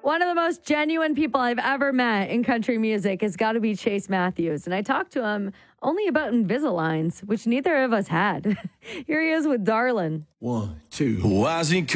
One of the most genuine people I've ever met in country music has got to be Chase Matthews. And I talked to him only about Invisaligns, which neither of us had. Here he is with Darlin'. 1, 2.